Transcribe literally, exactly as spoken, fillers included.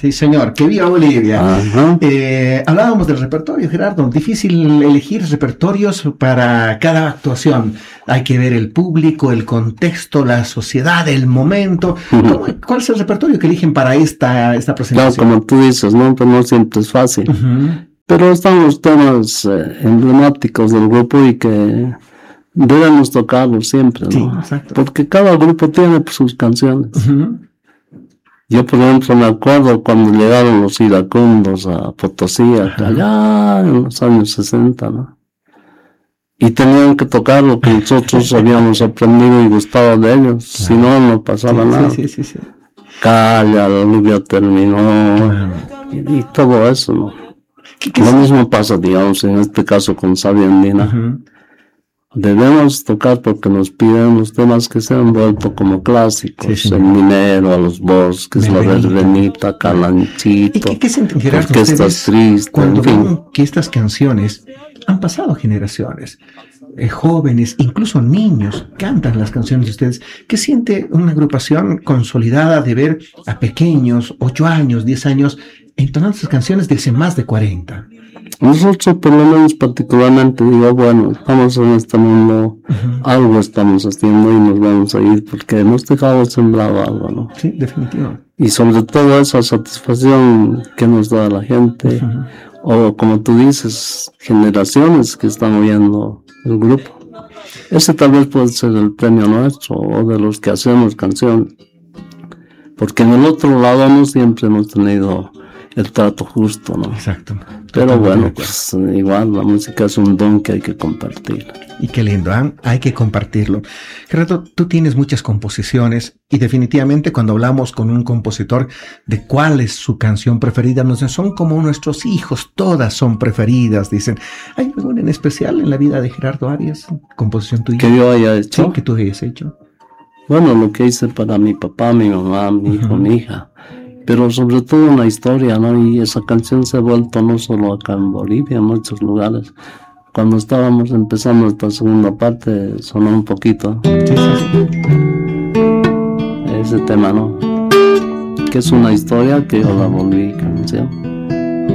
Sí, señor, que viva Bolivia. Eh, hablábamos del repertorio, Gerardo. Difícil elegir repertorios para cada actuación. Hay que ver el público, el contexto, la sociedad, el momento. ¿Cómo, ¿Cuál es el repertorio que eligen para esta, esta presentación? Claro, como tú dices, ¿no? Pues no siempre es fácil. Uh-huh. Pero están los temas eh, emblemáticos del grupo y que debemos tocarlos siempre, ¿no? Sí, exacto. Porque cada grupo tiene pues, sus canciones. Uh-huh. Yo, por ejemplo, me acuerdo cuando llegaron los iracundos a Potosí, uh-huh. allá en los años sesenta, ¿no? Y tenían que tocar lo que nosotros habíamos aprendido y gustado de ellos, uh-huh. si no, no pasaba sí, nada. Sí, sí, sí. Calla, la lluvia terminó, uh-huh. y, y todo eso, ¿no? ¿Qué, qué lo mismo pasa, digamos, en este caso con Sabia Andina. Uh-huh. Debemos tocar porque nos piden los temas que se han vuelto como clásicos. Sí, sí, el minero, a los bosques, la verbenita, Calanchito. ¿Y qué, qué sentirán porque estás triste? Cuando en fin. ven que estas canciones han pasado generaciones? Eh, jóvenes, incluso niños, cantan las canciones de ustedes. ¿Qué siente una agrupación consolidada de ver a pequeños, ocho años, diez años, entonando sus canciones de hace más de cuarenta? Nosotros, por lo menos particularmente, digo, bueno, estamos en este mundo, uh-huh. algo estamos haciendo y nos vamos a ir porque hemos dejado sembrado algo, ¿no? Sí, definitivamente. Y sobre todo esa satisfacción que nos da la gente, uh-huh. o como tú dices, generaciones que están oyendo el grupo. Ese tal vez puede ser el premio nuestro o de los que hacemos canciones. Porque en el otro lado no siempre hemos tenido el trato justo, ¿no? Exacto. Pero bueno, pues igual la música es un don que hay que compartir. Y qué lindo, ¿eh? Hay que compartirlo. Gerardo, tú tienes muchas composiciones y definitivamente cuando hablamos con un compositor de cuál es su canción preferida, nos dicen, son como nuestros hijos, todas son preferidas, dicen. ¿Hay alguna en especial en la vida de Gerardo Arias? ¿Composición tuya? Que yo haya hecho. Sí, que tú hayas hecho. Bueno, lo que hice para mi papá, mi mamá, mi hijo, uh-huh. mi hija. Pero sobre todo una historia, ¿no? Y esa canción se ha vuelto no solo acá en Bolivia, en muchos lugares. Cuando estábamos empezando esta segunda parte, sonó un poquito. Sí, sí, sí. Ese tema, ¿no? Que es una historia que yo la volví canción.